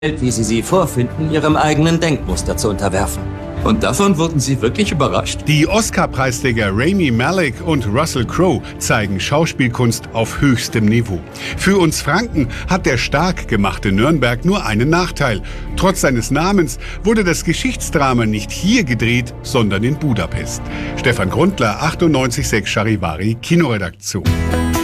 wie sie sie vorfinden, ihrem eigenen Denkmuster zu unterwerfen. Und davon wurden Sie wirklich überrascht? Die Oscar-Preisträger Rami Malek und Russell Crowe zeigen Schauspielkunst auf höchstem Niveau. Für uns Franken hat der stark gemachte Nürnberg nur einen Nachteil. Trotz seines Namens wurde das Geschichtsdrama nicht hier gedreht, sondern in Budapest. Stefan Grundler, 98.6 Charivari, Kinoredaktion.